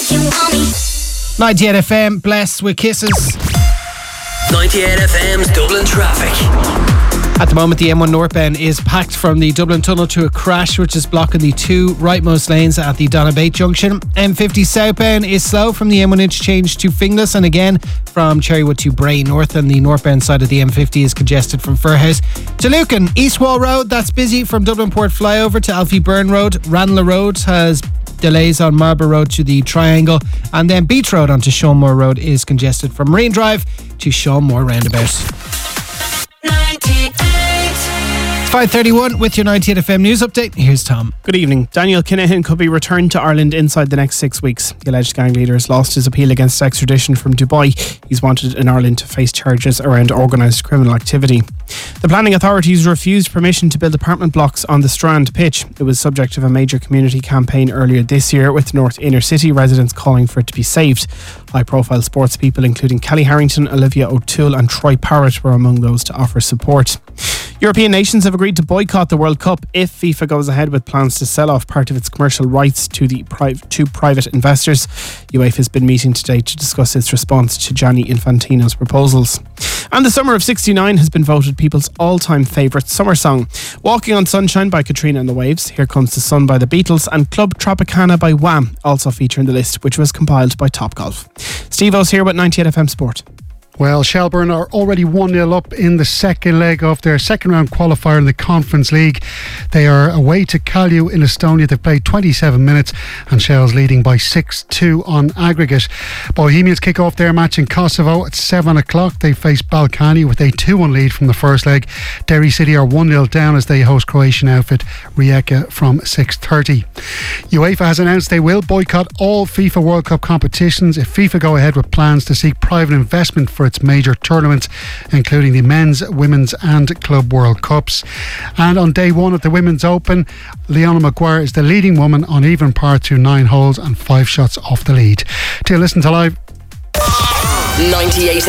98 FM, blessed with kisses. 98 FM's Dublin traffic. At the moment, the M1 northbound is packed from the Dublin Tunnel to a crash which is blocking the two rightmost lanes at the Donabate junction. M50 southbound is slow from the M1 interchange to Finglas, and again from Cherrywood to Bray North, and the northbound side of the M50 is congested from Fairhouse to Lucan. East Wall Road, that's busy from Dublin Port Flyover to Alfie Byrne Road. Ranelagh Road has delays on Marlborough Road to the Triangle, and then Beach Road onto Seanmore Road is congested from Marine Drive to Seanmore Roundabout. 5:31 with your 98 FM news update. Here's Tom. Good evening. Daniel Kinahan could be returned to Ireland inside the next 6 weeks. The alleged gang leader has lost his appeal against extradition from Dubai. He's wanted in Ireland to face charges around organised criminal activity. The planning authorities refused permission to build apartment blocks on the Strand pitch. It was subject of a major community campaign earlier this year, with North Inner City residents calling for it to be saved. High-profile sports people including Kelly Harrington, Olivia O'Toole and Troy Parrott were among those to offer support. European nations have agreed to boycott the World Cup if FIFA goes ahead with plans to sell off part of its commercial rights to private investors. UEFA has been meeting today to discuss its response to Gianni Infantino's proposals. And The Summer of '69 has been voted people's all-time favourite summer song. Walking on Sunshine by Katrina and the Waves, Here Comes the Sun by the Beatles and Club Tropicana by Wham also feature in the list, which was compiled by Topgolf. Steve O's here with 98 FM Sport. Well, Shelbourne are already 1-0 up in the second leg of their second round qualifier in the Conference League. They are away to Kalju in Estonia. They've played 27 minutes and Shell's leading by 6-2 on aggregate. Bohemians kick off their match in Kosovo at 7 o'clock. They face Balkani with a 2-1 lead from the first leg. Derry City are 1-0 down as they host Croatian outfit Rijeka from 6:30. UEFA has announced they will boycott all FIFA World Cup competitions if FIFA go ahead with plans to seek private investment for its major tournaments, including the Men's, Women's and Club World Cups. And on day one of the Women's Open, Leona Maguire is the leading woman on even par through 9 holes and 5 shots off the lead. To listen to live 98